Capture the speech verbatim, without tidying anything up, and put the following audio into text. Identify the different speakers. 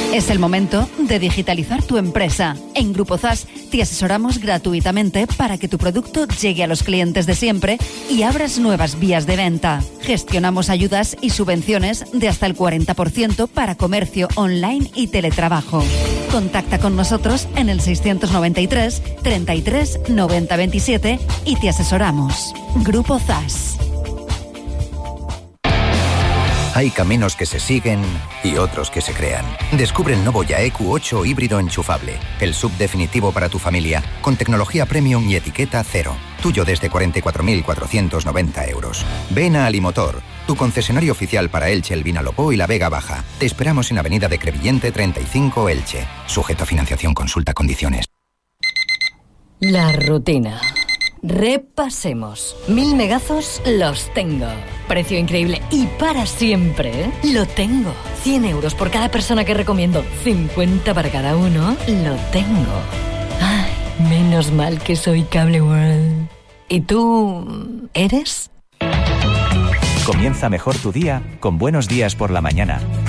Speaker 1: Es el momento de digitalizar tu empresa. En Grupo Zas te asesoramos gratuitamente para que tu producto llegue a los clientes de siempre y abras nuevas vías de venta. Gestionamos ayudas y subvenciones de hasta el cuarenta por ciento para comercio online y teletrabajo. Contacta con nosotros en el seiscientos noventa y tres, treinta y tres, noventa veintisiete y te asesoramos. Grupo Zas.
Speaker 2: Hay caminos que se siguen y otros que se crean. Descubre el nuevo Ya E Q ocho híbrido enchufable, el sub definitivo para tu familia, con tecnología premium y etiqueta cero. Tuyo desde cuarenta y cuatro mil cuatrocientos noventa euros. Ven a Alimotor, tu concesionario oficial para Elche, El Vinalopó y la Vega Baja. Te esperamos en Avenida de Crevillente treinta y cinco, Elche. Sujeto a financiación, consulta condiciones.
Speaker 3: La rutina. Repasemos. Mil megazos los tengo. Precio increíble y para siempre. Lo tengo. cien euros por cada persona que recomiendo. cincuenta para cada uno. Lo tengo. Ay, menos mal que soy Cable World. ¿Y tú eres?
Speaker 4: Comienza mejor tu día con Buenos Días por la mañana.